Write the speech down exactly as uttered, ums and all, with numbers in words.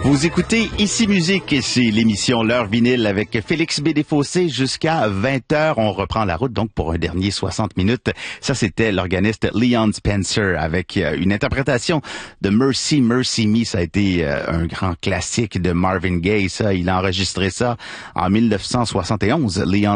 Vous écoutez Ici Musique et c'est l'émission L'heure vinyle avec Félix B. Desfossés jusqu'à vingt heures. On reprend la route donc pour un dernier soixante minutes. Ça, c'était l'organiste Leon Spencer avec une interprétation de Mercy, Mercy Me. Ça a été un grand classique de Marvin Gaye. Ça, il a enregistré ça en mille neuf cent soixante et onze. Leon